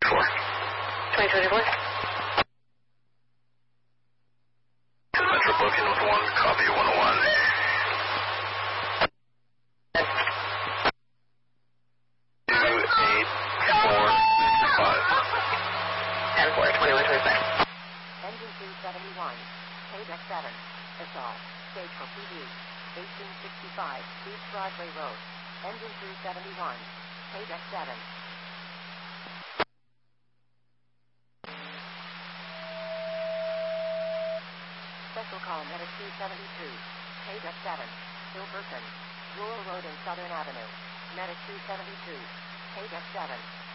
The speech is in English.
2024. Metro booking with 1, copy 101. 10-4, 21-25. Engine 271, Paydeck 7, assault, stage for PD, 1865, East Broadway Road. Engine 271, Paydeck 7. Special call Medic 272, Paydeck 7, Hilberton, Rural Road and Southern Avenue. Medic 272, Paydeck 7.